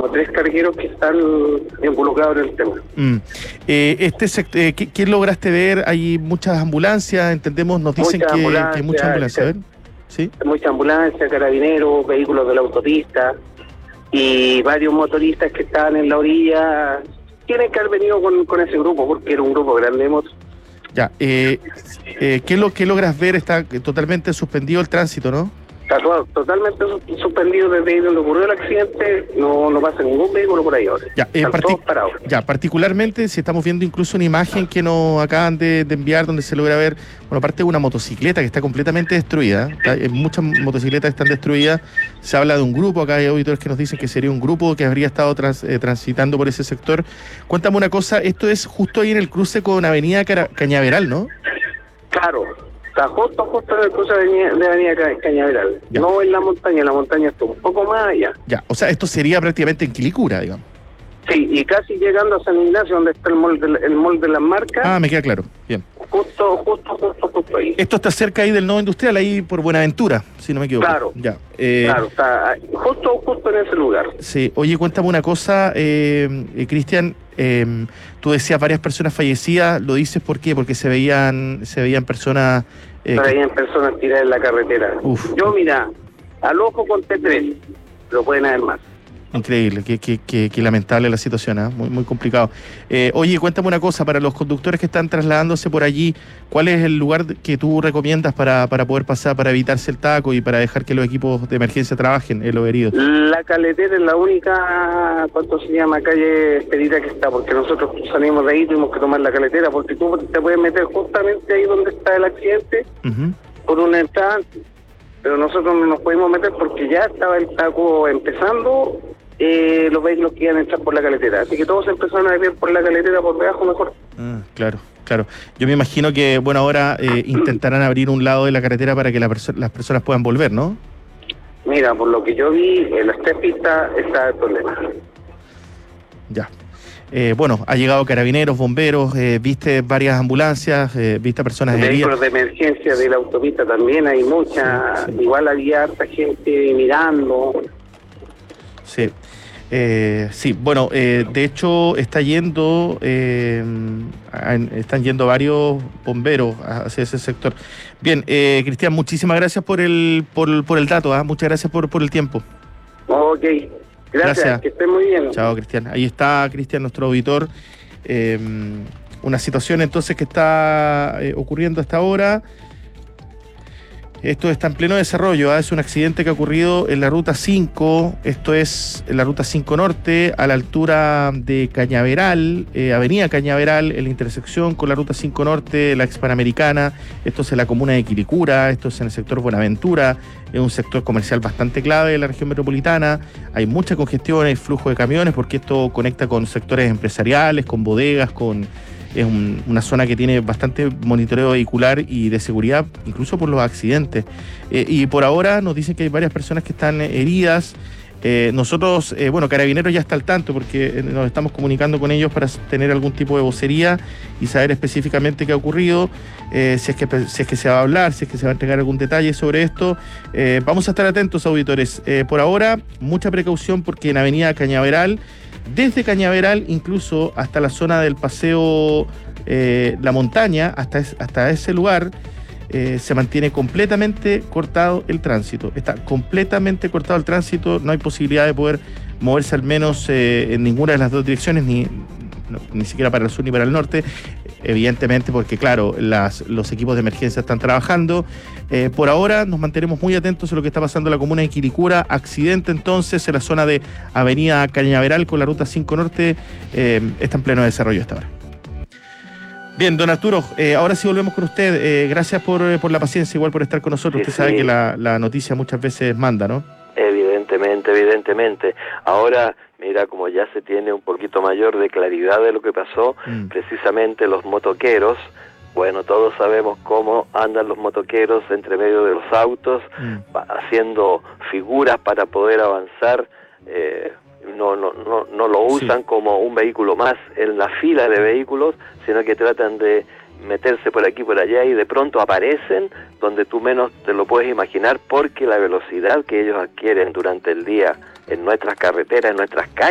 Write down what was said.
como 3 cargueros que están involucrados en el tema. ¿Qué lograste ver? Hay muchas ambulancias, entendemos, nos dicen que hay muchas ambulancias, ¿ver? ¿Sí? Muchas ambulancias, carabineros, vehículos de la autopista y varios motoristas que estaban en la orilla. Tienen que haber venido con ese grupo, porque era un grupo grande de motos. Ya, ¿qué logras ver? Está totalmente suspendido el tránsito, ¿no? Está totalmente suspendido desde donde ocurrió el accidente, no pasa ningún vehículo por ahí ahora. Ya, todos parados. Ya, particularmente si estamos viendo incluso una imagen que nos acaban de enviar donde se logra ver, bueno, aparte de una motocicleta que está completamente destruida, hay muchas motocicletas que están destruidas, se habla de un grupo, acá hay auditores que nos dicen que sería un grupo que habría estado transitando por ese sector. Cuéntame una cosa, esto es justo ahí en el cruce con Avenida Cañaveral, ¿no? Claro. Está justo en el cruce de Avenida Cañaveral. Ya. No en la montaña está un poco más allá. Ya, o sea, esto sería prácticamente en Quilicura, digamos. Sí, y casi llegando a San Ignacio, donde está el mall de las marcas. Ah, me queda claro, bien. Justo ahí. Esto está cerca ahí del nodo industrial, ahí por Buenaventura, si no me equivoco. Claro, ya. Claro, está justo en ese lugar. Sí, oye, cuéntame una cosa, Cristian, tú decías varias personas fallecidas, ¿lo dices por qué? Porque se veían personas... Se veían personas tiradas en la carretera. Uf. Yo, mira, al ojo conté 3, pero pueden haber más. Increíble, qué lamentable la situación, ¿eh? Muy complicado. Oye, cuéntame una cosa, para los conductores que están trasladándose por allí, ¿cuál es el lugar que tú recomiendas para poder pasar, para evitarse el taco y para dejar que los equipos de emergencia trabajen en los heridos? La Caletera es la única, ¿cuánto se llama? Calle expedita que está, porque nosotros salimos de ahí, tuvimos que tomar la Caletera, porque tú te puedes meter justamente ahí donde está el accidente, por una entrada, pero nosotros no nos pudimos meter porque ya estaba el taco empezando. Los vehículos que iban a entrar por la Caletera, así que todos empezaron a ir por la Caletera por debajo mejor. Claro. Yo me imagino que, bueno, ahora intentarán abrir un lado de la carretera para que las personas puedan volver, ¿no? Mira, por lo que yo vi, en las 3 pistas está el problema. Ya. Bueno, ha llegado carabineros, bomberos, viste varias ambulancias, viste personas heridas. Vehículos de emergencia de la autopista también hay muchas, sí. Igual había harta gente mirando. Sí. Sí, bueno, de hecho están yendo varios bomberos hacia ese sector. Bien, Cristian, muchísimas gracias por el dato, ¿eh? Muchas gracias por el tiempo. Ok, gracias, que estén muy bien. Chao, Cristian. Ahí está Cristian, nuestro auditor. Una situación entonces que está ocurriendo hasta ahora. Esto está en pleno desarrollo, es un accidente que ha ocurrido en la Ruta 5, esto es en la Ruta 5 Norte, a la altura de Cañaveral, Avenida Cañaveral, en la intersección con la Ruta 5 Norte, la Expanamericana, esto es en la comuna de Quilicura, esto es en el sector Buenaventura, es un sector comercial bastante clave de la región metropolitana, hay mucha congestión, hay flujo de camiones, porque esto conecta con sectores empresariales, con bodegas, es una zona que tiene bastante monitoreo vehicular y de seguridad, incluso por los accidentes. Y por ahora nos dicen que hay varias personas que están heridas. Nosotros, Carabineros ya está al tanto porque nos estamos comunicando con ellos para tener algún tipo de vocería y saber específicamente qué ha ocurrido, si es que se va a hablar, si es que se va a entregar algún detalle sobre esto. Vamos a estar atentos, auditores. Por ahora, mucha precaución porque en Avenida Cañaveral, desde Cañaveral incluso hasta la zona del paseo La Montaña, hasta ese lugar, se mantiene completamente cortado el tránsito. Está completamente cortado el tránsito, no hay posibilidad de poder moverse al menos en ninguna de las dos direcciones, ni siquiera para el sur ni para el norte, evidentemente porque, claro, los equipos de emergencia están trabajando. Por ahora nos mantenemos muy atentos a lo que está pasando en la comuna de Quilicura. Accidente entonces en la zona de Avenida Cañaveral con la Ruta 5 Norte, está en pleno desarrollo hasta ahora. Bien, don Arturo, ahora sí volvemos con usted. Gracias por la paciencia, igual por estar con nosotros. Usted sabe que la noticia muchas veces manda, ¿no? Evidentemente. Ahora, mira, como ya se tiene un poquito mayor de claridad de lo que pasó, precisamente los motoqueros, bueno, todos sabemos cómo andan los motoqueros entre medio de los autos, haciendo figuras para poder avanzar. No lo usan como un vehículo más en la fila de vehículos, sino que tratan de meterse por aquí por allá y de pronto aparecen donde tú menos te lo puedes imaginar, porque la velocidad que ellos adquieren durante el día en nuestras carreteras, en nuestras calles,